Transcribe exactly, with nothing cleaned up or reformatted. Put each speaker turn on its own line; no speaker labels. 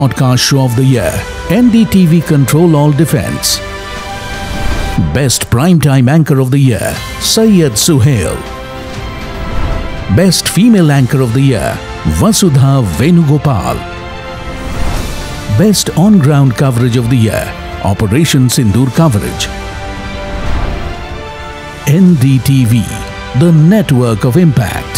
Podcast Show of the Year, N D T V Control All Defense. Best Primetime Anchor of the Year, Syed Suhail. Best Female Anchor of the Year, Vasudha Venugopal. Best On-Ground Coverage of the Year, Operation Sindoor Coverage. N D T V, the network of impact.